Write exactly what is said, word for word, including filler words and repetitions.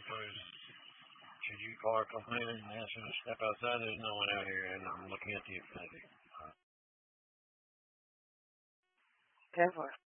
Because should you call a complaint and ask them to step outside, there's no one out here, and I'm looking at the Infinity. Ten four.